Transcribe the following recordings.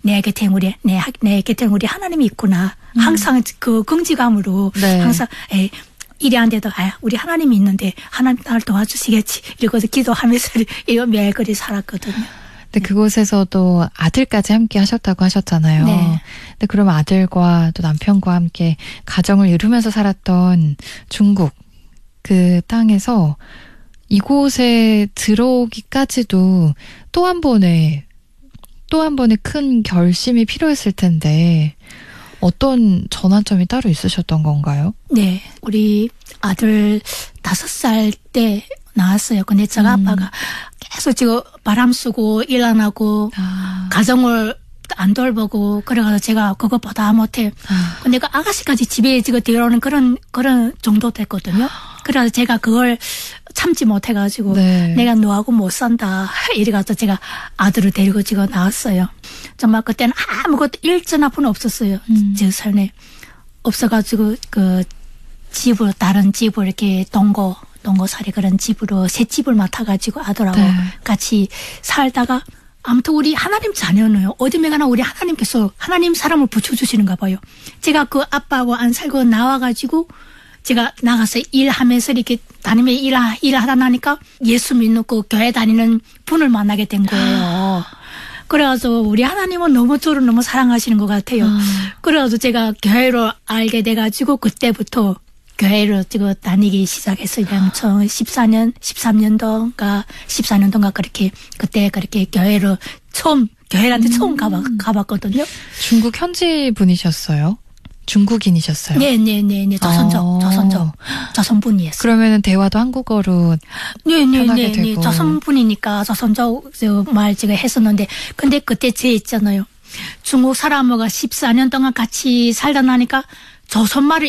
내 곁에 내 곁에 우리 하나님이 있구나. 항상 그 긍지감으로 네. 항상 일이 안 돼도 우리 하나님이 있는데 하나님 나를 도와주시겠지. 이러고서 기도하면서 이거 매일 그리 살았거든요. 근데 그곳에서도 아들까지 함께 하셨다고 하셨잖아요. 네. 근데 그러면 아들과 또 남편과 함께 가정을 이루면서 살았던 중국 그 땅에서 이곳에 들어오기까지도 또 한 번의 큰 결심이 필요했을 텐데 어떤 전환점이 따로 있으셨던 건가요? 네. 우리 아들 5살 때 나왔어요. 근데 저가 아빠가 계속 지금 바람 쐬고 일 안 하고 가정을 안 돌보고 그래가지고 제가 그것보다 못해. 근데 그 아가씨까지 집에 지금 들어오는 그런 정도 됐거든요. 그래서 제가 그걸 참지 못해가지고 네. 내가 너하고 못 산다 이래가지고 제가 아들을 데리고 지금 나왔어요. 정말 그때는 아무것도 일전화뿐 없었어요. 제 삶에 없어가지고 그 집으로 다른 집으로 이렇게 동거살이 그런 집으로 새 집을 맡아가지고 아들하고 네. 같이 살다가 아무튼 우리 하나님 자녀는 어디에 가나 우리 하나님께서 하나님 사람을 붙여주시는가 봐요. 제가 그 아빠하고 안 살고 나와가지고 제가 나가서 일하면서 이렇게 다니면 일하다 나니까 예수 믿는 그 교회 다니는 분을 만나게 된 거예요. 그래가지고 우리 하나님은 너무 저를 너무 사랑하시는 것 같아요. 그래가지고 제가 교회로 알게 돼가지고 그때부터 교회로 지금 다니기 시작했어요. 13년도인가 그때 그렇게 교회한테 처음 가봤거든요. 중국 현지 분이셨어요? 중국인이셨어요? 네네네. 조선분이었어요. 그러면은 대화도 한국어로 편하게 되고. 조선분이니까 조선족 말 제가 했었는데 근데 그때 제 있잖아요. 중국 사람하고 14년 동안 같이 살다 나니까 조선말을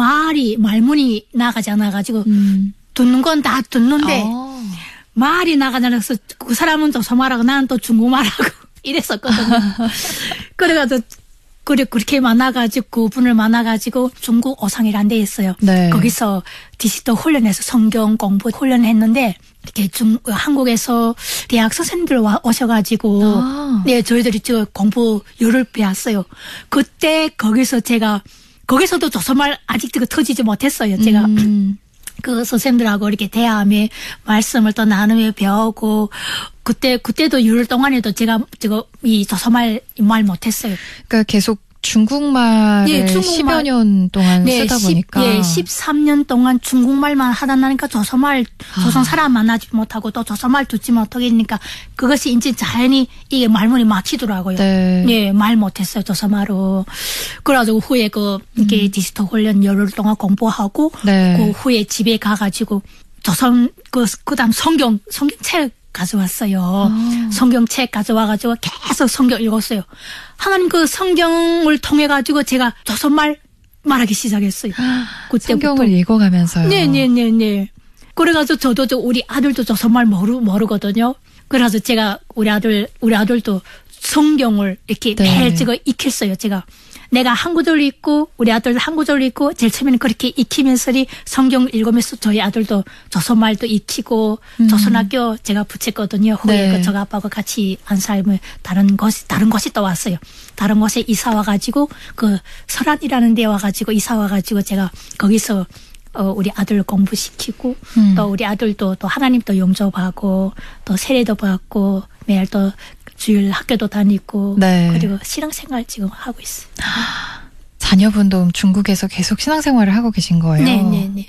말문이 나가지 않아가지고 듣는 건 다 듣는데 말이 나가지 않아서 그 사람은 조선말하고 나는 또 중국말하고 이랬었거든요. 그래가지고 그렇게 그분을 만나가지고 중국 오상이라는 데 있어요. 네. 거기서 디지털 훈련해서 성경 공부 훈련했는데 이렇게 한국에서 대학 선생님들 오셔가지고 네 저희들이 공부 열을 배웠어요. 그때 거기서도 조선말 아직 터지지 못했어요. 제가 그 선생님들하고 이렇게 대화하며 말씀을 또 나누며 배우고 그때도 6일 동안에도 제가 이 조선말 말 못했어요. 그러니까 계속 중국말을 10여 년 동안 쓰다 보니까. 13년 동안 중국말만 하다 나니까 조선 사람 만나지 못하고 또 조선말 듣지 못하니까 그것이 이제 자연히 이게 말문이 막히더라고요. 네. 말 못했어요, 조선말로. 그래가지고 후에 이렇게 디지털 훈련 열흘 동안 공부하고 네. 그 후에 집에 가가지고 그다음 성경책 가져왔어요. 성경책 가져와가지고 계속 성경 읽었어요. 하나님 그 성경을 통해가지고 제가 조선말 말하기 시작했어요. 그때부터. 성경을 읽어가면서요. 네네네네. 그래가지고 저도 우리 아들도 조선말 모르거든요. 그래서 제가 우리 아들도 성경을 이렇게 매일 제가 익혔어요. 내가 한 구절 읽고 우리 아들도 한 구절 읽고 제일 처음에는 그렇게 익히면서 성경 읽으면서 저희 아들도 조선말도 익히고 조선학교 제가 붙였거든요. 후에 저 아빠가 같이 안 살면 다른 곳이 또 왔어요. 다른 곳에 이사 와가지고 그 설안이라는 데 와가지고 이사 와가지고 제가 거기서 우리 아들 공부시키고 또 우리 아들도 또 하나님 또 영접하고 또 세례도 받고 매일 또 주일 학교도 다니고 그리고 신앙생활 지금 하고 있어요. 자녀분도 중국에서 계속 신앙생활을 하고 계신 거예요? 네네네.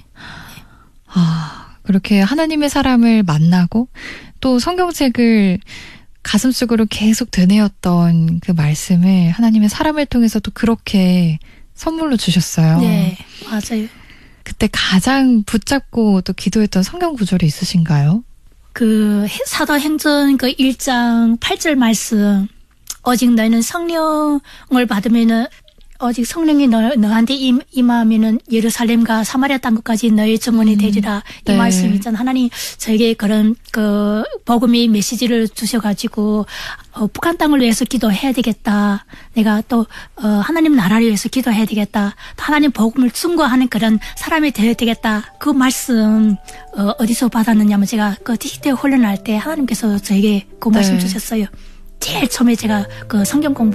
그렇게 하나님의 사람을 만나고 또 성경책을 가슴속으로 계속 되뇌었던 그 말씀을 하나님의 사람을 통해서 또 그렇게 선물로 주셨어요. 네, 맞아요. 그때 가장 붙잡고 또 기도했던 성경 구절이 있으신가요? 그 사도행전 그 1장 8절 말씀 오직 너희는 성령을 받으면은 오직 성령이 너한테 임하면은 예루살렘과 사마리아 땅끝까지 너희 증언이 되리라 이 말씀 있잖아. 하나님 저에게 그런 그 복음의 메시지를 주셔가지고 북한 땅을 위해서 기도해야 되겠다. 내가 또 하나님 나라를 위해서 기도해야 되겠다. 하나님 복음을 증거하는 그런 사람이 되어야 되겠다. 그 말씀 어디서 받았느냐면 제가 그 디지털 훈련할 때 하나님께서 저에게 그 말씀 주셨어요. 제일 처음에 제가 그 성경 공부